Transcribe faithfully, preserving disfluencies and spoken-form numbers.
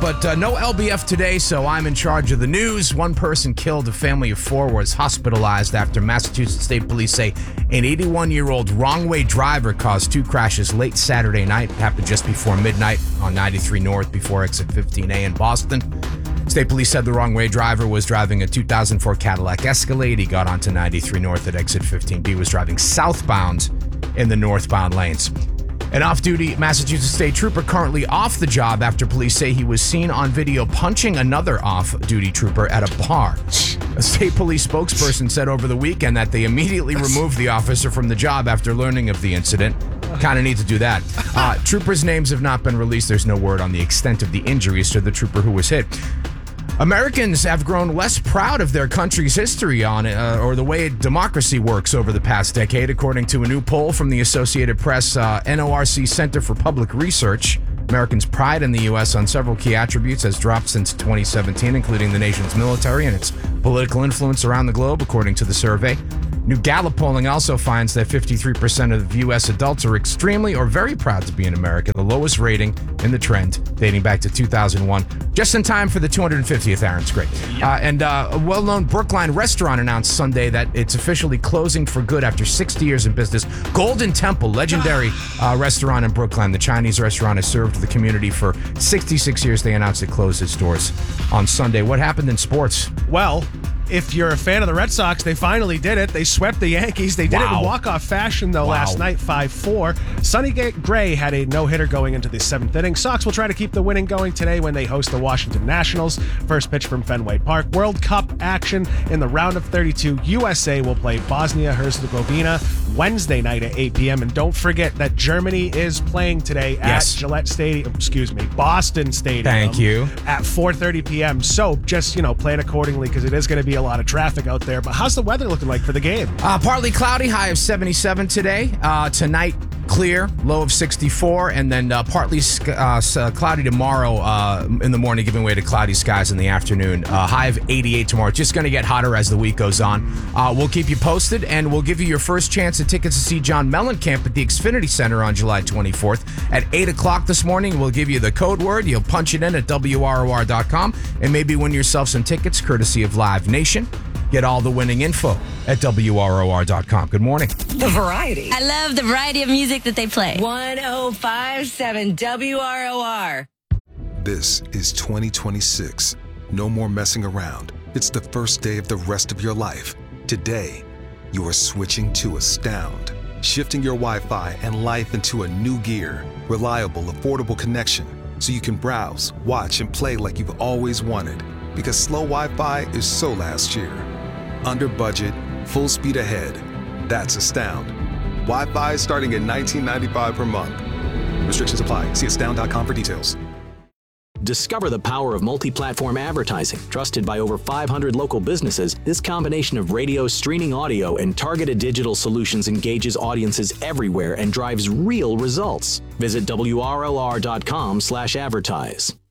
but uh, no L B F today, so I'm in charge of the news. One person killed, a family of four was hospitalized after Massachusetts State Police say an eighty-one-year-old wrong-way driver caused two crashes late Saturday night. It happened just before midnight on ninety-three North before exit fifteen A in Boston. State Police said the wrong-way driver was driving a two thousand four Cadillac Escalade. He got onto ninety-three North at exit fifteen B, was driving southbound in the northbound lanes. An off-duty Massachusetts state trooper currently off the job after police say he was seen on video punching another off-duty trooper at a bar. A state police spokesperson said over the weekend that they immediately removed the officer from the job after learning of the incident. Kind of need to do that. Uh, troopers' names have not been released. There's no word on the extent of the injuries to the trooper who was hit. Americans have grown less proud of their country's history on uh, or the way democracy works over the past decade, according to a new poll from the Associated Press uh, N O R C Center for Public Research. Americans' pride in the U S on several key attributes has dropped since twenty seventeen, including the nation's military and its political influence around the globe, according to the survey. New Gallup polling also finds that fifty-three percent of U S adults are extremely or very proud to be in America, the lowest rating in the trend dating back to two thousand one, just in time for the two hundred fiftieth Aaron's Great. Yep. Uh, and uh, a well-known Brookline restaurant announced Sunday that it's officially closing for good after sixty years in business. Golden Temple, legendary uh, restaurant in Brookline. The Chinese restaurant has served the community for sixty-six years. They announced it closed its doors on Sunday. What happened in sports? Well, if you're a fan of the Red Sox, they finally did it. They swept the Yankees. They did Wow. it in walk-off fashion, though, Wow. last night, five four. Sonny Gray had a no-hitter going into the seventh inning. Sox will try to keep the winning going today when they host the Washington Nationals. First pitch from Fenway Park. World Cup action in the round of thirty-two. U S A will play Bosnia-Herzegovina Wednesday night at eight p.m. And don't forget that Germany is playing today at Yes. Gillette Stadium, excuse me, Boston Stadium. Thank you. At four thirty p.m. So just, you know, plan accordingly because it is going to be a lot of traffic out there. But how's the weather looking like for the game? Uh, partly cloudy, high of seventy-seven today. Uh, tonight, clear, low of sixty-four, and then uh, partly sc- uh, s- uh, cloudy tomorrow uh, in the morning, giving way to cloudy skies in the afternoon. Uh, high of eighty-eight tomorrow. It's just going to get hotter as the week goes on. Uh, we'll keep you posted, and we'll give you your first chance at tickets to see John Mellencamp at the Xfinity Center on July twenty-fourth. At eight o'clock this morning, we'll give you the code word. You'll punch it in at W R O R dot com and maybe win yourself some tickets courtesy of Live Nation. Get all the winning info at W R O R dot com. Good morning. The variety. I love the variety of music that they play. one oh five point seven W R O R. This is twenty twenty-six. No more messing around. It's the first day of the rest of your life. Today, you are switching to Astound, shifting your Wi-Fi and life into a new gear. Reliable, affordable connection so you can browse, watch, and play like you've always wanted. Because slow Wi-Fi is so last year. Under budget, full speed ahead. That's Astound. Wi-Fi starting at nineteen ninety-five per month. Restrictions apply. See astound dot com for details. Discover the power of multi-platform advertising. Trusted by over five hundred local businesses, this combination of radio, streaming audio, and targeted digital solutions engages audiences everywhere and drives real results. Visit W R O R dot com slash advertise.